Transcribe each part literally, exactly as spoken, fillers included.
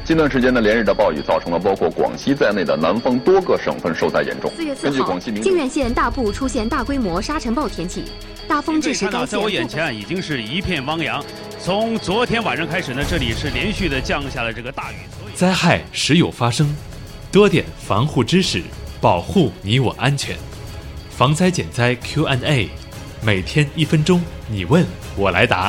近段时间呢，连日的暴雨造成了包括广西在内的南方多个省份受灾严重。 四月四号，靖远县大部出现大规模沙尘暴天气，大风致使该县。 在我眼前啊，已经是一片汪洋。从昨天晚上开始呢，这里是连续的降下了这个大雨。 灾害时有发生，多点防护知识，保护你我安全。防灾减灾 Q and A， 每天一分钟，你问我来答。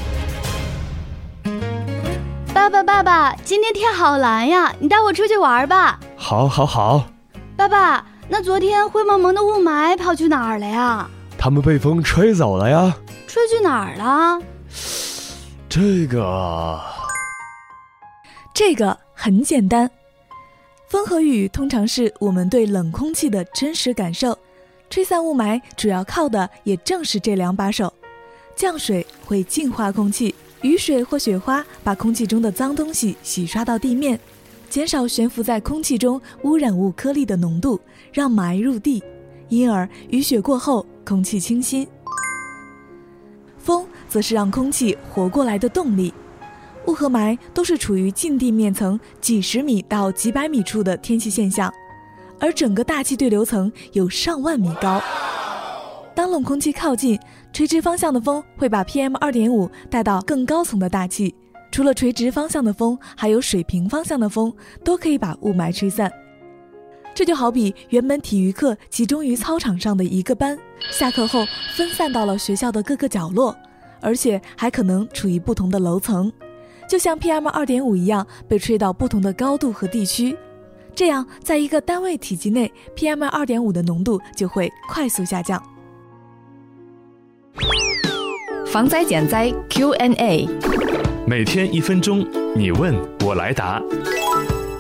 爸爸爸爸，今天天好蓝呀，你带我出去玩吧。 好好好。 爸爸，那昨天灰蒙蒙的雾霾跑去哪儿了呀？ 它们被风吹走了呀。 吹去哪儿了？ 这个这个很简单，风和雨通常是我们对冷空气的真实感受，吹散雾霾主要靠的也正是这两把手。降水会净化空气，雨水或雪花把空气中的脏东西洗刷到地面，减少悬浮在空气中污染物颗粒的浓度，让霾入地，因而雨雪过后空气清新。风则是让空气活过来的动力。雾和霾都是处于近地面层几十米到几百米处的天气现象，而整个大气对流层有上万米高。当冷空气靠近，垂直方向的风会把 P M 二点五 带到更高层的大气，除了垂直方向的风，还有水平方向的风都可以把雾霾吹散。这就好比原本体育课集中于操场上的一个班，下课后分散到了学校的各个角落，而且还可能处于不同的楼层，就像 P M 二点五 一样被吹到不同的高度和地区。这样在一个单位体积内 P M 二点五 的浓度就会快速下降。 防灾减灾 Q and A， 每天一分钟，你问我来答。